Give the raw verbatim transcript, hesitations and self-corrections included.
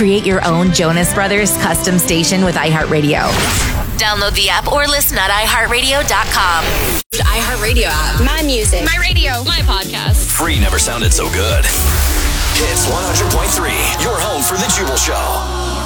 Create your own Jonas Brothers custom station with iHeartRadio. Download the app or listen at i heart radio dot com. The iHeartRadio app. My music. My radio. My podcast. Free never sounded so good. Hits one hundred point three, your home for the Jubal Show.